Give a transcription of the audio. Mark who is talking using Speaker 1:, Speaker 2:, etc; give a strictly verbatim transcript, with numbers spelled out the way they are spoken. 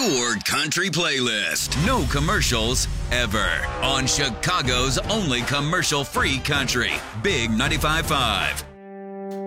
Speaker 1: your country playlist. No commercials ever. On Chicago's only commercial-free country. Big ninety-five point five.